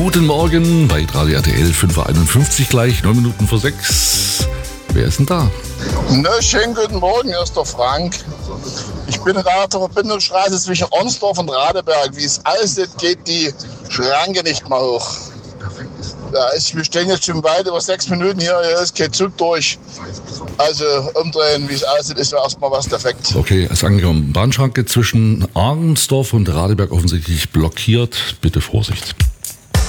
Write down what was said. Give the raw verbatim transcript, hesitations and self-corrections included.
Guten Morgen bei Radio R T L, fünf Uhr einundfünfzig gleich, neun Minuten vor sechs. Wer ist denn da? Na, schönen guten Morgen, hier ist der Frank. Ich bin gerade auf der Verbindungsstraße zwischen Ornsdorf und Radeberg. Wie es aussieht, geht die Schranke nicht mehr hoch. Ja, ist, wir stehen jetzt schon weit über sechs Minuten hier, hier ist kein Zug durch. Also umdrehen, wie es aussieht, ist ja erstmal was defekt. Okay, ist angekommen. Bahnschranke zwischen Arnsdorf und Radeberg offensichtlich blockiert. Bitte Vorsicht.